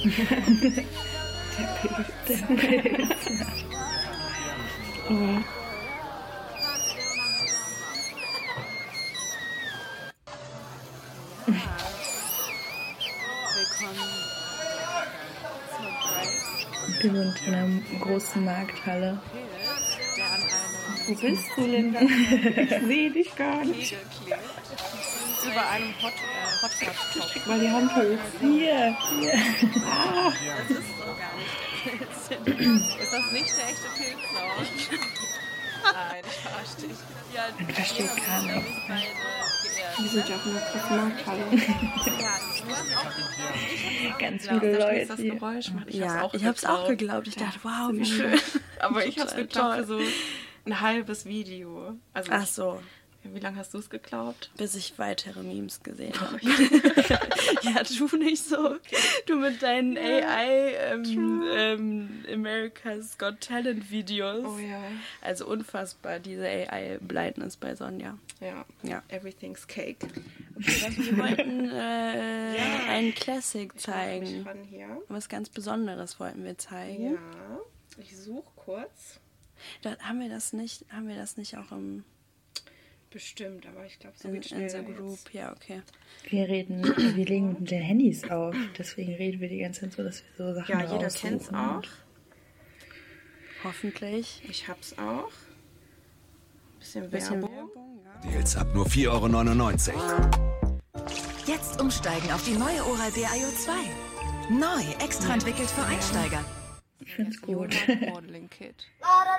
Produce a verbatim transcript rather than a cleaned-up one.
Der Pilz. Der Pilz. Oh. Willkommen zur Drive. Wir sind in einer großen Markthalle. Der an einem Wo bist du, Linda? Ich sehe dich gar nicht. Kegel klebt. Über einem Hot, äh, Hotpot-Topf. Mal die Hand hoch. Hier. Hier. Ah. Das ist doch gar nicht der Pilz. Ist das nicht der echte Pilzsound? Nein, ich verarsche dich. Ja, Man versteht gar nichts. Wir sind ja auch in der großen Markthalle. Ganz viele Leute. Das hier. Geräusch macht. Ich Ja, hab's auch ich hab's auch geglaubt. geglaubt. Ich dachte, wow, wie schön. Aber ich hab's Total geglaubt für toll. so ein halbes Video. Also Ach so, wie lange hast du es geglaubt? bis ich weitere Memes gesehen habe. Ja, tu nicht so. Du mit deinen A I ähm, ähm, America's Got Talent Videos. Oh ja. Also unfassbar, diese A I-Blindness bei Sonja. Ja. Ja. Everything's Cake. Also wir wollten äh, Ja. einen Classic Ich zeigen. ran hier. Was ganz Besonderes wollten wir zeigen. Ja. Ich suche kurz. Da, haben wir das nicht, haben wir das nicht auch im, Bestimmt, aber ich glaube, so in, geht in schnell. the Group? Ja, okay. Wir reden, wir legen mit den Handys auf. Deswegen reden wir die ganze Zeit so, dass wir so Sachen Ja, jeder raussuchen. kennt's auch. Hoffentlich. Ich hab's auch. Bisschen, Bisschen Werbung. Werbung, ja. Deals ab nur vier Euro neunundneunzig. Jetzt umsteigen auf die neue Oral-B I O zwei. Neu, extra entwickelt für Einsteiger. Ich find's gut. Modeling Kit.